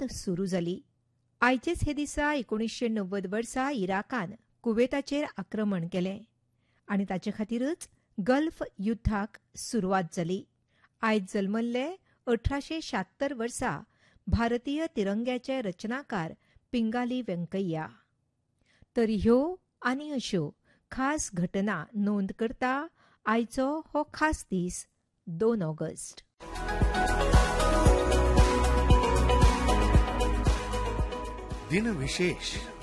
सुरू जाली. आयचेच हे दिसा 1990 वर्सा इराकान कुवेताचेर आक्रमण केलें आनी ताचे खातीरच गल्फ युद्धाक सुरवात जाली. आयज जल्मल्ले 1876 वर्सा भारतीय तिरंग्याचे रचनाकार पिंगाली व्यंकय्या. तर ह्यो आनी अश्यो खास घटना नोंद करता आयचो हो खास दीस 2 ऑगस्ट. दिन विशेष.